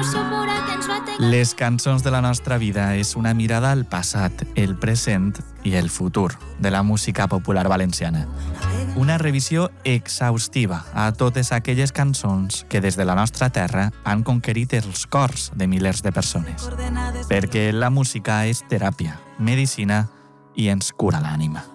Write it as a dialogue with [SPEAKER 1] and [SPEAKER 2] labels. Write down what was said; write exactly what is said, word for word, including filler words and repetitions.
[SPEAKER 1] Les cançons de la nostra vida és una mirada al passat, el present i el futur de la música popular valenciana. Una revisió exhaustiva a totes aquelles cançons que des de la nostra terra han conquerit els cors de milers de persones. Perquè la música és teràpia, medicina i ens cura l'ànima.